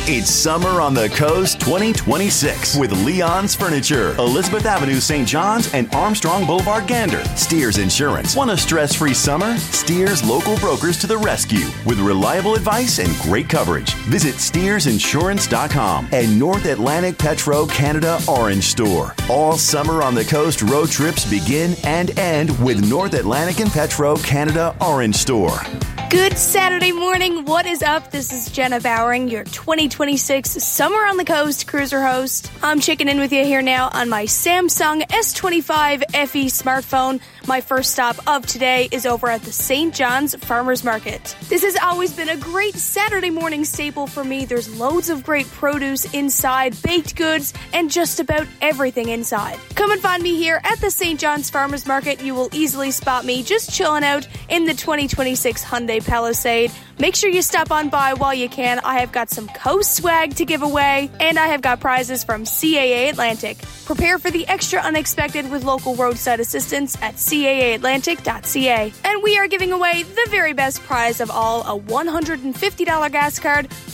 It's Summer on the Coast 2026 with Leon's Furniture, Elizabeth Avenue, St. John's, and Armstrong Boulevard, Gander. Steers Insurance. Want a stress-free summer? Steers local brokers to the rescue with reliable advice and great coverage. Visit SteersInsurance.com and North Atlantic Petro Canada Orange Store. All Summer on the Coast road trips begin and end with North Atlantic and Petro Canada Orange Store. Good Saturday morning. What is up? This is Jenna Bowering, your 2026 Summer on the Coast cruiser host. I'm checking in with you here now on my Samsung S25 FE smartphone. My first stop of today is over at the St. John's Farmers Market. This has always been a great Saturday morning staple for me. There's loads of great produce inside, baked goods, and just about everything inside. Come and find me here at the St. John's Farmers Market. You will easily spot me just chilling out in the 2026 Hyundai Palisade. Make sure you stop on by while you can. I have got some Coast swag to give away, and I have got prizes from CAA Atlantic. Prepare for the extra unexpected with local roadside assistance at caaatlantic.ca. And we are giving away the very best prize of all, a $150 gas card